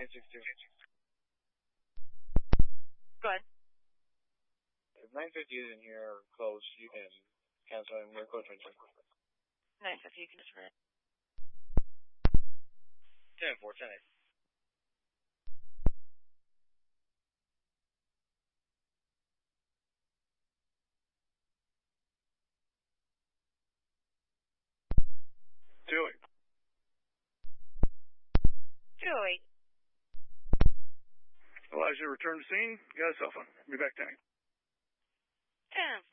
962. Go ahead. If 950 is in here or close, you can cancel and we're code 22. 950, you can just run it. 10-4, 10-8. Joey. Joey. Elijah, return to scene. Got a cell phone. Be back 10. 10-4.